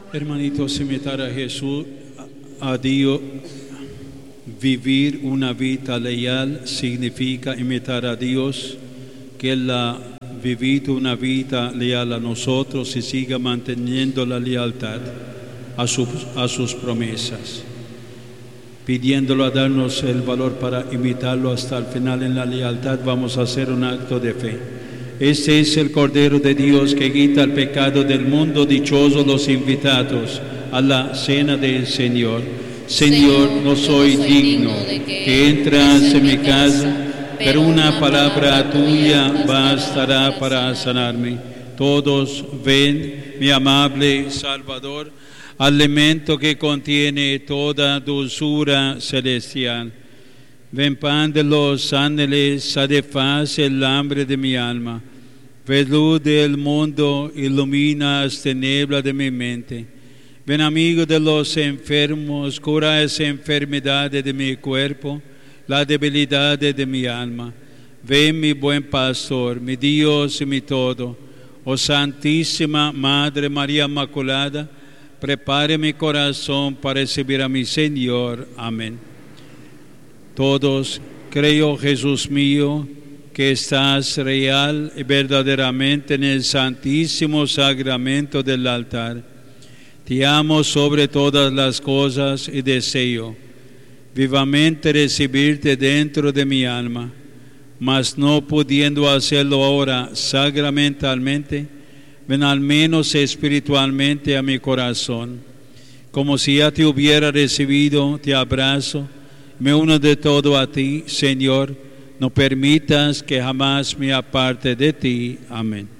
Hermanitos, imitar a Jesús, a Dios, vivir una vida leal significa imitar a Dios, que Él ha vivido una vida leal a nosotros y siga manteniendo la lealtad a sus promesas, pidiéndolo a darnos el valor para imitarlo hasta el final en la lealtad. Vamos a hacer un acto de fe. Este es el Cordero de Dios que quita el pecado del mundo. Dichosos los invitados a la cena del Señor. Señor, no soy digno que entras en mi casa, pero una palabra tuya bastará para sanarme. Todos ven, mi amable Salvador, alimento que contiene toda dulzura celestial. Ven, pan de los ángeles, satisface el hambre de mi alma. Ven, luz del mundo, ilumina las tinieblas de mi mente. Ven, amigo de los enfermos, cura esa enfermedad de mi cuerpo, la debilidad de mi alma. Ven, mi buen pastor, mi Dios y mi todo. Oh Santísima Madre María Inmaculada, prepare mi corazón para recibir a mi Señor. Amén. Todos, creo, Jesús mío, que estás real y verdaderamente en el santísimo sacramento del altar. Te amo sobre todas las cosas y deseo vivamente recibirte dentro de mi alma, mas no pudiendo hacerlo ahora sacramentalmente, ven al menos espiritualmente a mi corazón. Como si ya te hubiera recibido, te abrazo, me uno de todo a ti, Señor. No permitas que jamás me aparte de ti. Amén.